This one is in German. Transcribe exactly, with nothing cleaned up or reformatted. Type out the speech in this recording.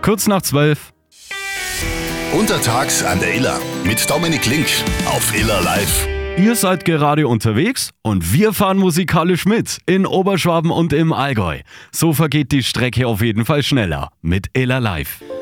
Kurz nach zwölf. Untertags an der Iller mit Dominik Link auf Iller Live. Ihr seid gerade unterwegs und wir fahren musikalisch mit in Oberschwaben und im Allgäu. So vergeht die Strecke auf jeden Fall schneller mit Iller Live.